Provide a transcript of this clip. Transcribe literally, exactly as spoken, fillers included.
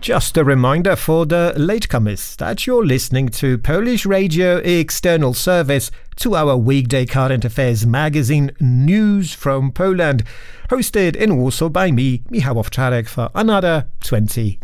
Just a reminder for the latecomers that you're listening to Polish Radio External Service, to our weekday current affairs magazine News from Poland, hosted in Warsaw by me, Michał Owczarek, for another twenty